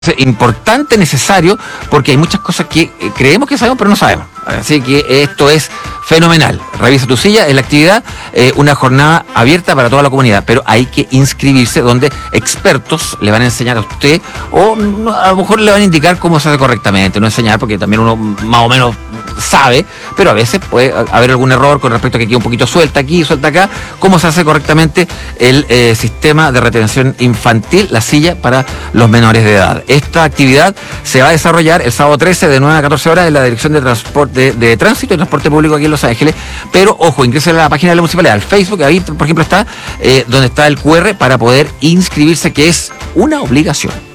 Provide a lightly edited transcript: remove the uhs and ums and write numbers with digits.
Importante, necesario, porque hay muchas cosas que creemos que sabemos, pero no sabemos. Así que esto es fenomenal. Revisa tu silla, es la actividad, una jornada abierta para toda la comunidad, pero hay que inscribirse donde expertos le van a enseñar a usted, o a lo mejor le van a indicar cómo se hace correctamente, no enseñar, porque también uno más o menos sabe, pero a veces puede haber algún error con respecto a que quede un poquito suelta aquí, suelta acá, cómo se hace correctamente el sistema de retención infantil, la silla para los menores de edad. Esta actividad se va a desarrollar el sábado 13 de 9 a 14 horas en la Dirección de Transporte de Tránsito y Transporte Público aquí en Los Ángeles, pero ojo, ingresen a la página de la municipalidad, al Facebook, ahí por ejemplo está donde está el QR para poder inscribirse, que es una obligación.